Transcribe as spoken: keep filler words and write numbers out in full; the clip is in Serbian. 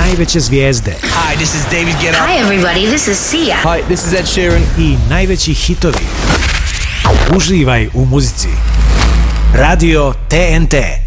najveće zvijezde. Hi, this is David Guetta. Hi everybody, this is Sia. Hi, this is Ed Sheeran. I najveći hitovi. Uživaj u muzici. Radio T N T.